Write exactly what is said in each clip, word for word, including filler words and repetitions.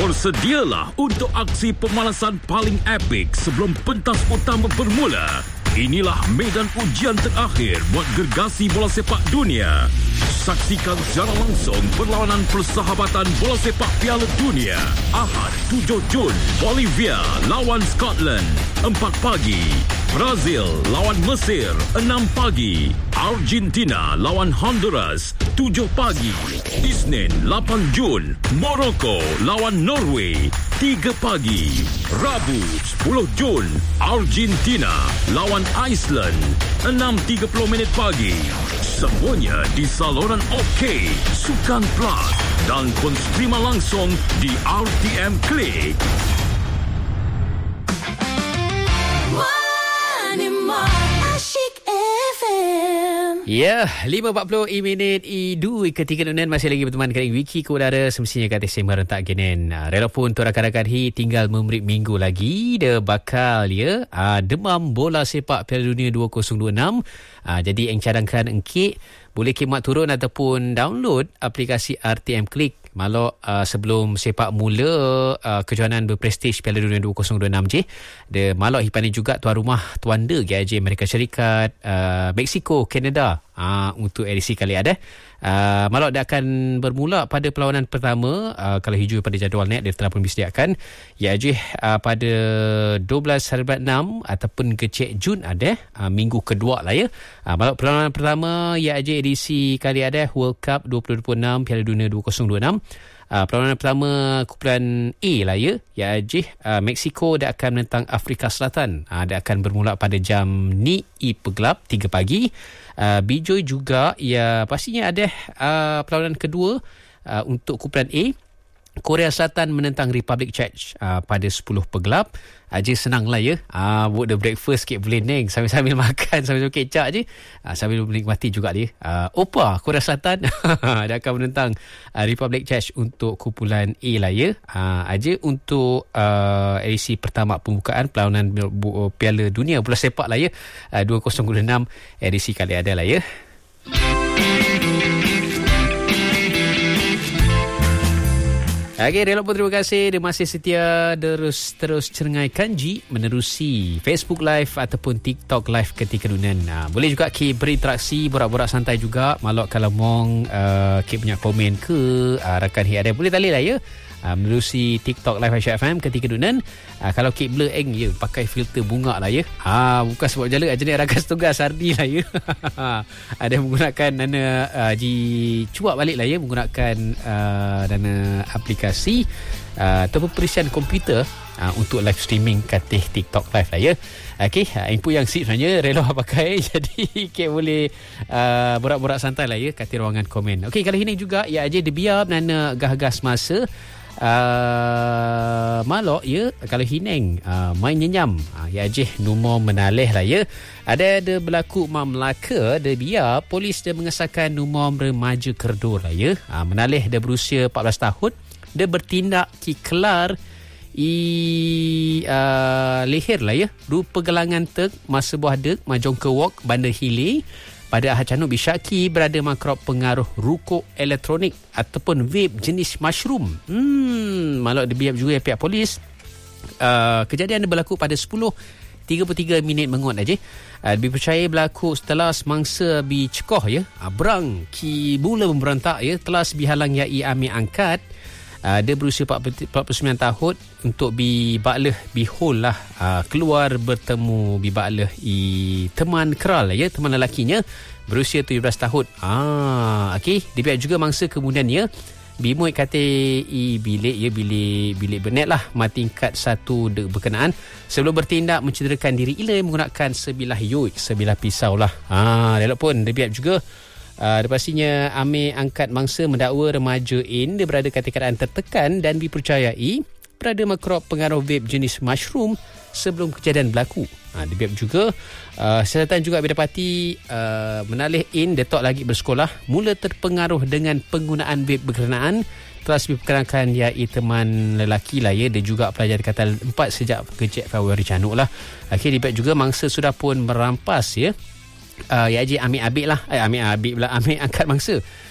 Bersedialah untuk aksi pemanasan paling epik sebelum pentas utama bermula. Inilah medan ujian terakhir buat gergasi bola sepak dunia. Saksikan secara langsung perlawanan persahabatan bola sepak Piala Dunia. Ahad tujuh Jun, Bolivia lawan Scotland, empat pagi. Brazil lawan Mesir, enam pagi. Argentina lawan Honduras, tujuh pagi. Isnin, lapan Jun, Morocco lawan Norway, tiga pagi. Rabu, sepuluh Jun, Argentina lawan Iceland, enam tiga puluh minit pagi. Semuanya di saluran OK, Sukan Plus dan pun streama langsung di R T M Klik. Ya, lima empat puluh minit Idu ketika nunan masih lagi berteman dengan Wiki ke udara semestinya kata sembang rentak genen. Rela pun tu rakan-rakan hi tinggal memberi minggu lagi dia bakal ya uh, demam bola sepak Piala Dunia dua ribu dua puluh enam. Uh, jadi yang cadangkan engkit boleh khidmat turun ataupun download aplikasi R T M Klik malok uh, sebelum sepak mula uh, kejohanan berprestij Piala Dunia dua ribu dua puluh enam je. De malok hipani juga tuan rumah tuan de G I J Amerika Syarikat, uh, Mexico, Canada uh, untuk edisi kali ada. Uh, malok dia akan bermula pada perlawanan pertama uh, kalau hijau pada jadual net dia telah pun disediakan G I J uh, pada dua belas hari bulan enam ataupun kecek Jun ada uh, minggu kedua lah ya. Uh, malok perlawanan pertama G I J edisi kali ada World Cup dua ribu dua puluh enam Piala Dunia dua ribu dua puluh enam. Uh, perlawanan pertama kumpulan A lah ya. Ya J uh, Mexico dia akan menentang Afrika Selatan. Uh, dia akan bermula pada jam ni I pegelap tiga pagi. Uh, Bijoy juga ya pastinya ada uh, perlawanan kedua uh, untuk kumpulan A. Korea Selatan menentang Republic Czech uh, pada sepuluh pegelap. Aja senang lah ya. Uh, buat the breakfast sikit boleh neng sambil-sambil makan sambil kecap je. Uh, sambil menikmati juga dia. Uh, Opa Korea Selatan dia akan menentang uh, Republic Czech untuk kumpulan A lah ya. Uh, aja untuk uh, edisi pertama pembukaan perlawanan Piala Dunia bola sepak lah ya. Uh, dua ribu dua puluh enam edisi kali ada lah ya. Okey, relok pun terima kasih. Dia masih setia terus terus cengai kanji menerusi Facebook Live ataupun TikTok Live ketika dunan. Uh, boleh juga ki berinteraksi, borak-borak santai juga. Malok kalau mong uh, ki punya komen ke uh, rakan hi ada boleh tali lah ya. Uh, menerusi TikTok Live Aisyah F M ketika dunan. Uh, kalau kek blur eng ya pakai filter bunga lah ya. Ah uh, bukan sebab jala aja ni rakan tugas Sardi lah ya. Ada menggunakan dana uh, ji cuak balik lah ya menggunakan uh, dana aplikasi uh, ataupun perisian komputer uh, untuk live streaming katih TikTok Live lah ya. Okey, uh, input yang sip sebenarnya rela pakai jadi kek boleh uh, borak-borak santai lah ya kat ruangan komen. Okey, kali ini juga ya aja dibiar nana gah-gas masa Uh, malok ya kalau hineng uh, main nyenyam uh, ya je numor menalih lah ya. Ada ada berlaku Mam Melaka dia biar polis dia mengesahkan numor remaja kerdur lah ya. Uh, menalih dia berusia empat belas tahun. Dia bertindak ki kelar i uh, leher lah ya. Rupa gelangan tek masa buah dek majong ke wok Bandar Hilir. Pada Ahad Canuk Bisyaki berada makrab pengaruh rukuk elektronik ataupun vape jenis mushroom. Hmm, malak dibiap juga pihak polis. Uh, kejadian berlaku pada sepuluh tiga puluh tiga minit mengut aja. Uh, lebih percaya berlaku setelah semangsa bi cekoh ya. Uh, berang ki bula memberontak ya telah bihalang yai ambil angkat. Uh, dia berusia empat puluh sembilan tahun untuk bi bakleh bi hol lah uh, keluar bertemu bi bakleh i teman keral ya teman lelakinya berusia tujuh belas tahun. Ah okey dia juga mangsa kemudiannya bi muit kata i bilik ya bilik bilik bernet lah tingkat satu de berkenaan sebelum bertindak mencederakan diri ila menggunakan sebilah yoik sebilah pisau lah. Ah dia pun dia juga Uh, dia pastinya ambil angkat mangsa mendakwa remaja in dia berada ketika keadaan tertekan dan dipercayai berada makrab pengaruh vape jenis mushroom sebelum kejadian berlaku. Ha, dia vape juga uh, siasatan juga didapati uh, menalih in dia tak lagi bersekolah mula terpengaruh dengan penggunaan vape berkenaan telah diperkenalkan iai teman lelaki lah ya dia juga pelajar Katal empat sejak kejap Februari Canuk lah. Akhir dia juga mangsa sudah pun merampas ya Uh, ya je ambil abik lah eh, ambil abik pula ambil angkat mangsa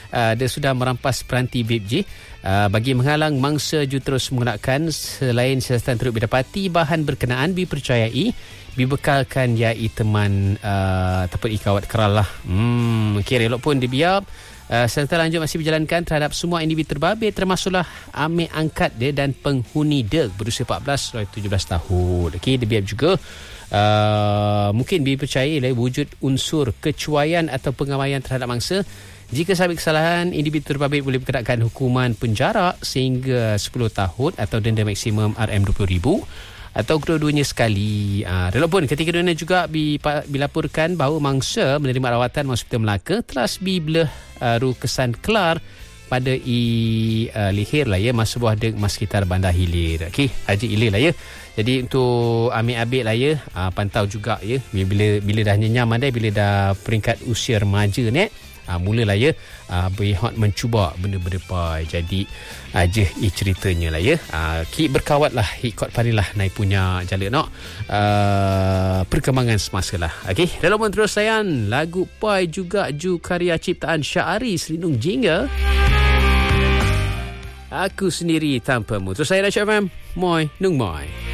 uh, dia sudah merampas peranti B I P J uh, bagi menghalang mangsa ju terus menggunakan. Selain siasatan turut didapati bahan berkenaan dipercayai dibekalkan iai teman uh, ataupun ikawat keral lah. Hmm, okey, elok pun dibiar. Uh, serta lanjut masih berjalankan terhadap semua individu terbabit termasuklah amir angkat dia dan penghuni dia berusia empat belas hingga tujuh belas tahun. Okey, dibiar juga uh, mungkin dipercayai oleh wujud unsur kecuaian atau pengawaian terhadap mangsa. Jika sabit kesalahan, individu terbabit boleh berkenakan hukuman penjara sehingga sepuluh tahun atau denda maksimum R M dua puluh ribu atau kedua-duanya sekali. Ha, walaupun ketika dunia juga dilaporkan bahawa mangsa menerima rawatan di Hospital Melaka telah bila uh, ru kesan kelar pada i uh, lihir lah ya, masa buah dek mas sekitar Bandar Hilir. Okey, Haji Hilir lah ya. Jadi untuk ambil abik lah ya, uh, pantau juga ya bila bila dah nyenyam ada, bila dah peringkat usia remaja ni. Ha, mulalah ya uh, berhak mencuba benda-benda pai. Jadi aja uh, i ceritanya lah ya. Uh, ki berkawat lah ikut parilah naik punya jala nak uh, perkembangan semasa lah. Okey, dalam terus sayan lagu pai juga ju karya ciptaan Syahari Selindung Jingga. Aku sendiri tanpamu. Terus saya Rasyid F M. Moi, nung moi.